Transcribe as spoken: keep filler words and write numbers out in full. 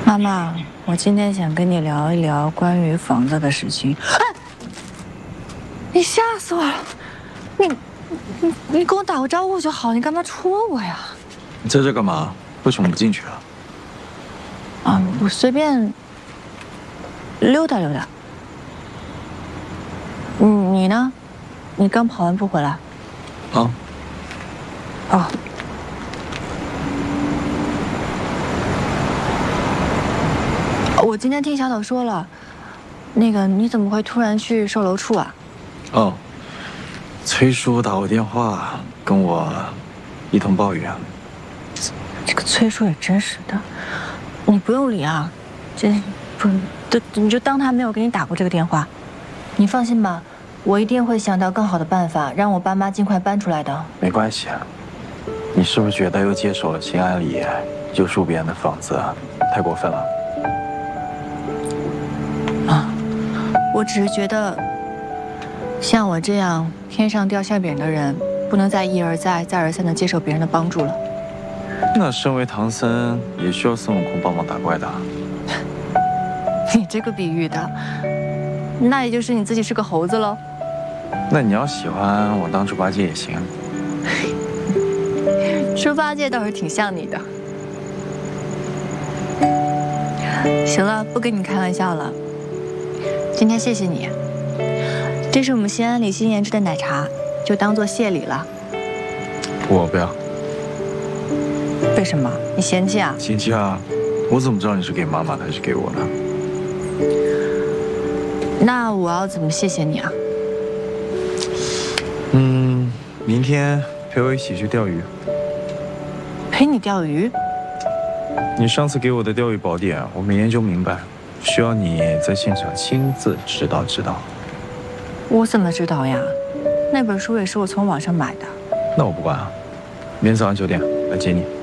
妈妈，我今天想跟你聊一聊关于房子的事情。哎，你吓死我了！你你你跟我打个招呼就好，你干嘛戳我呀？ 你在这干嘛？为什么不进去啊？ 啊，我随便溜达溜达。嗯，你呢？你刚跑完步回来？ 啊？ 哦。 我今天听小岛说了，那个你怎么会突然去售楼处啊？ 哦，崔叔打我电话，跟我一通抱怨。 这个崔叔也真是的，你不用理啊，这不，对，你就当他没有给你打过这个电话。你放心吧，我一定会想到更好的办法，让我爸妈尽快搬出来的。 没关系啊，你是不是觉得又接手了新安里又住别人的房子，太过分了？ 我只是觉得，像我这样天上掉馅饼的人，不能再一而再、再而三的接受别人的帮助了。 那身为唐僧，也需要孙悟空帮忙打怪的。 你这个比喻的，那也就是你自己是个猴子喽。 那你要喜欢我当猪八戒也行。 猪八戒倒是挺像你的。行了，不跟你开玩笑了。 今天谢谢你，这是我们新安里新研制的奶茶，就当做谢礼了。 我不要。 为什么？你嫌弃啊？ 嫌弃啊！我怎么知道你是给妈妈的还是给我的？ 那我要怎么谢谢你啊？ 嗯，明天陪我一起去钓鱼。 陪你钓鱼？ 你上次给我的钓鱼宝典，我没研究明白。 需要你在现场亲自指导指导。 我怎么知道呀？那本书也是我从网上买的。 那我不管啊，明天早上九点来接你。